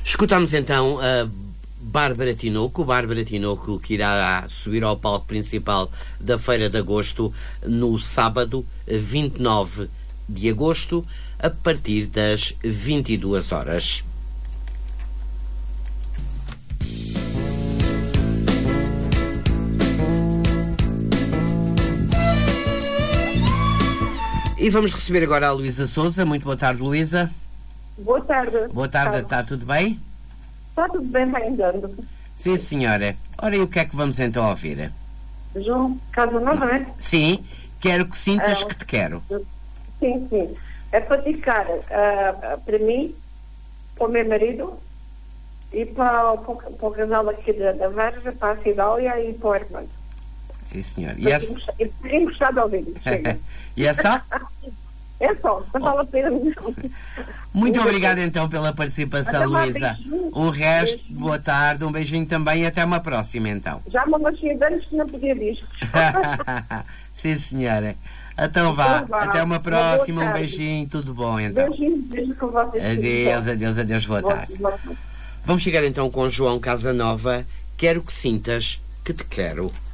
Escutamos então a Bárbara Tinoco, que irá subir ao palco principal da Feira de Agosto no sábado 29 de agosto, a partir das 22 horas. E vamos receber agora a Luísa Souza. Muito boa tarde, Luísa. Boa tarde. Boa tarde, está tudo bem? Está tudo bem, vai andando. Sim, senhora. Ora, e o que é que vamos então ouvir? João, Casa Nova, não é? Sim, quero que sintas que te quero. Sim. É para dedicar para mim, para o meu marido e para o casal aqui da Varja, para a Cidália e para o Armando. Sim, senhora. Eu tenho gostado de ouvir. E é só? É só, não vale a pena. Muito obrigado então pela participação, Luísa. Um resto, boa tarde, um beijinho também e até uma próxima então. Já me machei de anos que não podia disto. Sim, senhora. Então vá, até uma próxima, um beijinho, tudo bom então. Beijo com vocês. Adeus, boa tarde. Vamos chegar então com João Casanova. Quero que sintas que te quero.